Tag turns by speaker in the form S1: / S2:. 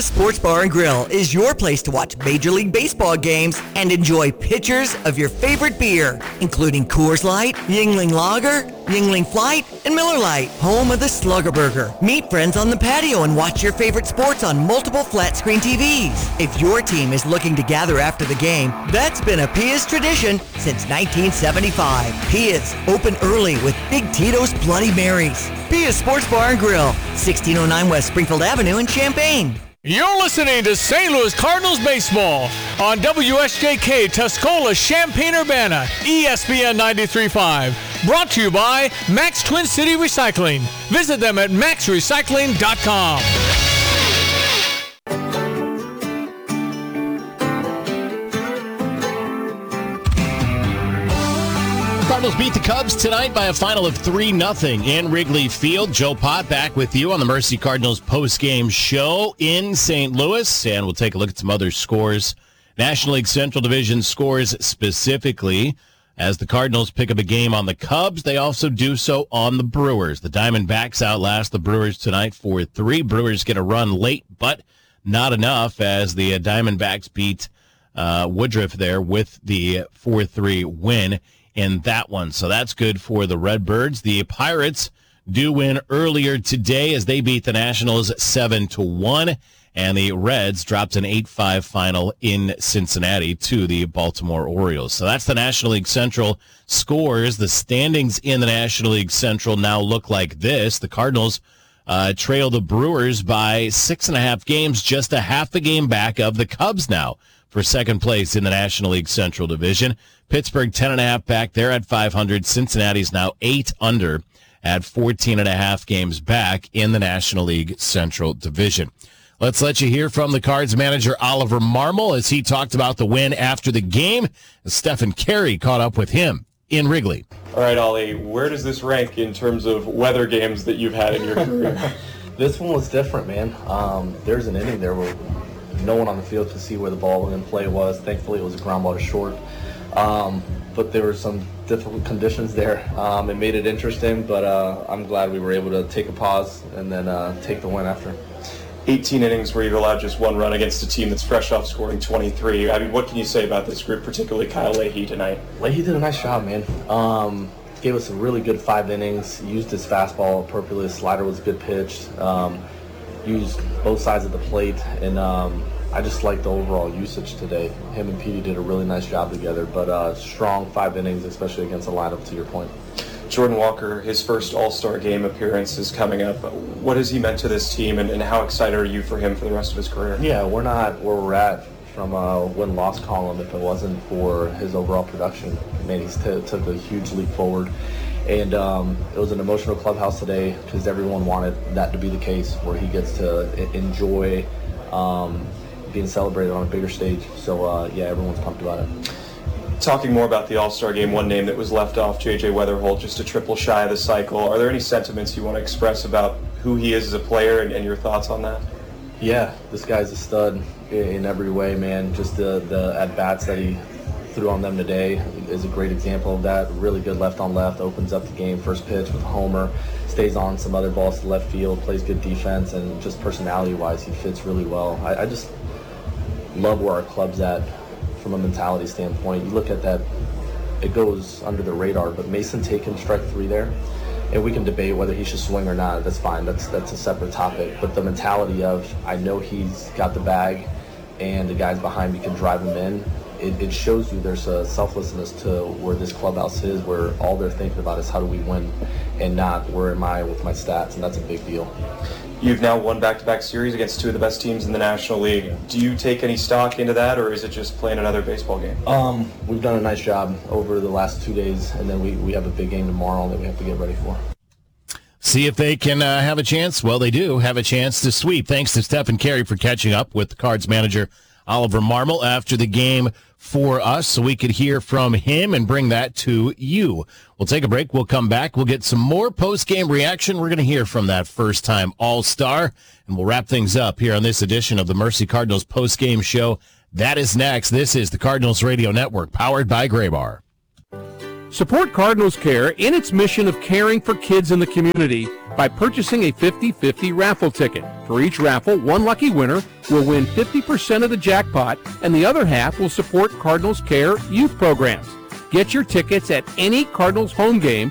S1: Sports Bar and Grill is your place to watch Major League Baseball games and enjoy pitchers of your favorite beer, including Coors Light, Yuengling Lager, Yuengling Flight, and Miller Lite, home of the Slugger Burger. Meet friends on the patio and watch your favorite sports on multiple flat-screen TVs. If your team is looking to gather after the game, that's been a Pia's tradition since 1975. Pia's, open early with Big Tito's Bloody Marys. Pia's Sports Bar and Grill, 1609 West Springfield Avenue in Champaign.
S2: You're listening to St. Louis Cardinals baseball on WSJK Tuscola, Champaign-Urbana, ESPN 93.5. Brought to you by Max Twin City Recycling. Visit them at maxrecycling.com.
S3: Cardinals beat the Cubs tonight by a final of 3-0 in Wrigley Field. Joe Pott back with you on the Mercy Cardinals post-game show in St. Louis, and we'll take a look at some other scores. National League Central Division scores specifically. As the Cardinals pick up a game on the Cubs, they also do so on the Brewers. The Diamondbacks outlast the Brewers tonight 4-3. Brewers get a run late, but not enough as the Diamondbacks beat Woodruff there with the 4-3 win in that one. So that's good for the Redbirds. The Pirates do win earlier today as they beat the Nationals 7-1, and the Reds dropped an 8-5 final in Cincinnati to the Baltimore Orioles. So that's the National League Central scores. The standings in the National League Central now look like this. The Cardinals trail the Brewers by 6.5 games, just a half a game back of the Cubs now for second place in the National League Central Division. Pittsburgh 10.5 back. They're at 500. Cincinnati's now 8 under at 14.5 games back in the National League Central Division. Let's let you hear from the Cards manager Oliver Marmol as he talked about the win after the game. Stephen Carey caught up with him in Wrigley.
S4: All right, Ollie, where does this rank in terms of weather games that you've had in your career?
S5: This one was different, man. There's an inning there where no one on the field could see where the ball in play was. Thankfully, it was a ground ball to short. But there were some difficult conditions there. It made it interesting, but I'm glad we were able to take a pause and then take the win after.
S4: 18 innings where you've allowed just one run against a team that's fresh off scoring 23. I mean, what can you say about this group, particularly Kyle Leahy tonight?
S5: Leahy did a nice job, man. Gave us a really good 5 innings, used his fastball appropriately. His slider was a good pitch. Used both sides of the plate, and I just like the overall usage today. Him and Petey did a really nice job together, but strong 5 innings, especially against the lineup, to your point.
S4: Jordan Walker, his first All-Star Game appearance is coming up. What has he meant to this team, and how excited are you for him for the rest of his career?
S5: Yeah, we're not where we're at from a win-loss column if it wasn't for his overall production. Man, he's took a huge leap forward. And it was an emotional clubhouse today because everyone wanted that to be the case, where he gets to enjoy being celebrated on a bigger stage. So, yeah, everyone's pumped about it.
S4: Talking more about the All-Star Game, one name that was left off, J.J. Weatherholt, just a triple shy of the cycle. Are there any sentiments you want to express about who he is as a player and your thoughts on that?
S5: Yeah, this guy's a stud in every way, man. Just the at-bats that he threw on them today is a great example of that. Really good left on left, opens up the game, first pitch with a homer, stays on some other balls to left field, plays good defense, and just personality-wise, he fits really well. I just love where our club's at from a mentality standpoint. You look at that, it goes under the radar, but Mason taking strike 3 there, and we can debate whether he should swing or not. That's fine. That's a separate topic. But the mentality of, I know he's got the bag and the guys behind me can drive him in, it shows you there's a selflessness to where this clubhouse is, where all they're thinking about is how do we win and not where am I with my stats, and that's a big deal.
S4: You've now won back-to-back series against 2 of the best teams in the National League. Do you take any stock into that, or is it just playing another baseball game?
S5: We've done a nice job over the last 2 days, and then we have a big game tomorrow that we have to get ready for.
S3: See if they can have a chance. Well, they do have a chance to sweep. Thanks to Stephen Carey for catching up with the Cards manager Oliver Marmol after the game for us so we could hear from him and bring that to you. We'll take a break. We'll come back. We'll get some more post-game reaction. We're going to hear from that first-time All-Star, and we'll wrap things up here on this edition of the Mercy Cardinals post-game show. That is next. This is the Cardinals Radio Network, powered by Graybar.
S6: Support Cardinals Care in its mission of caring for kids in the community by purchasing a 50-50 raffle ticket. For each raffle, one lucky winner will win 50% of the jackpot, and the other half will support Cardinals Care youth programs. Get your tickets at any Cardinals home game